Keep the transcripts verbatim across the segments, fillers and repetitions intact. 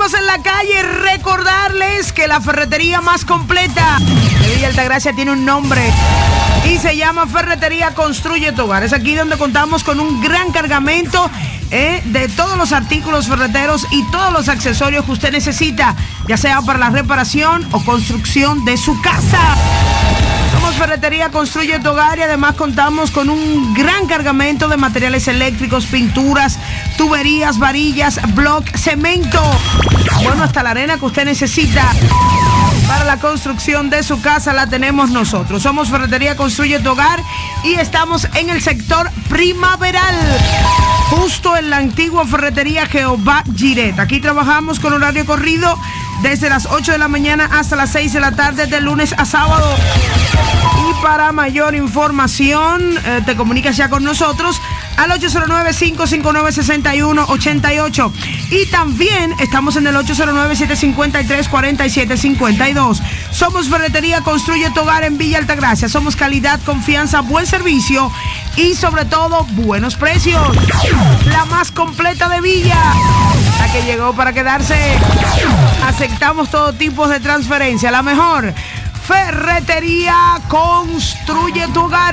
Seguimos en la calle. Recordarles que la ferretería más completa de Villa Altagracia tiene un nombre y se llama Ferretería Construye tu Hogar. Es aquí donde contamos con un gran cargamento eh, de todos los artículos ferreteros y todos los accesorios que usted necesita, ya sea para la reparación o construcción de su casa. Somos Ferretería Construye tu Hogar y además contamos con un gran cargamento de materiales eléctricos, pinturas, tuberías, varillas, block, cemento. Bueno, hasta la arena que usted necesita para la construcción de su casa la tenemos nosotros. Somos Ferretería Construye tu Hogar y estamos en el sector Primaveral, justo en la antigua ferretería Jehová Giret. Aquí trabajamos con horario corrido desde las ocho de la mañana hasta las seis de la tarde, de lunes a sábado. Y para mayor información, eh, te comunicas ya con nosotros al ocho cero nueve, cinco cinco nueve, seis uno ocho ocho. Y también estamos en el ocho cero nueve, siete cinco tres, cuatro siete cinco dos. Somos Ferretería Construye tu Hogar en Villa Altagracia. Somos calidad, confianza, buen servicio y sobre todo buenos precios. La más completa de Villa, la que llegó para quedarse. Aceptamos todo tipo de transferencia. La mejor Ferretería Construye tu Hogar.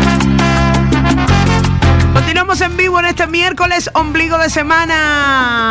Continuamos en vivo en este miércoles, ombligo de semana.